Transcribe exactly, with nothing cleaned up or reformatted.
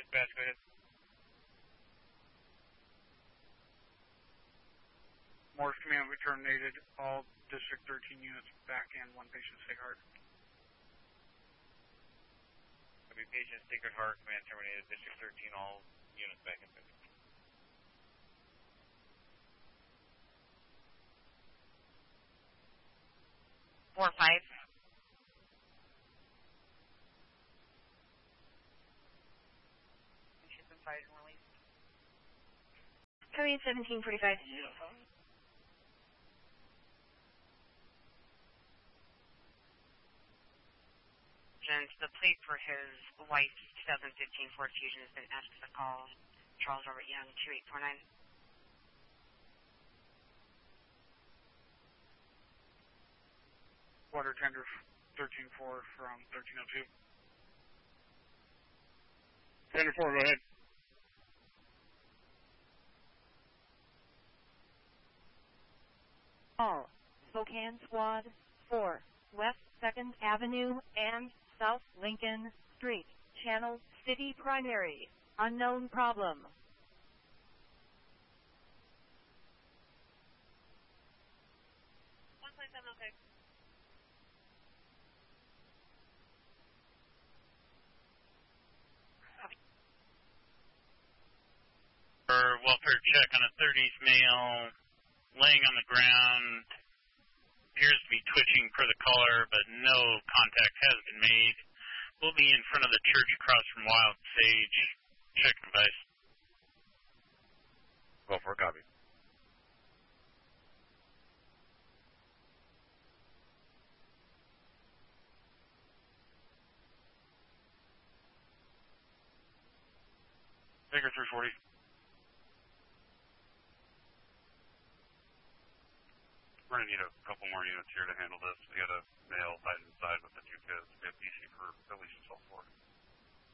Dispatch, go ahead. Morse command we terminated. All District thirteen units back in. One patient, Sacred Heart. Copy, patient, Sacred Heart, command terminated. District thirteen, all units back in. Four five. Patient's been fired and released. Coming in seventeen forty-five. The plate for his wife's twenty fifteen Ford Fusion has been asked to call Charles Robert Young, two eight four nine. Water tender thirteen four from thirteen oh two. Tender four, go ahead. All Spokane Squad four, West second Avenue and South Lincoln Street, Channel City Primary, unknown problem. one point seven, okay. For welfare check on a thirties male, laying on the ground, appears to be twitching per the collar, but no contact has been made. We'll be in front of the church across from Wild Sage. Check device. twelve four, copy. Baker three forty. We're going to need a couple more units here to handle this. We got a male hiding inside with the two kids. We have D C for at least twelve four.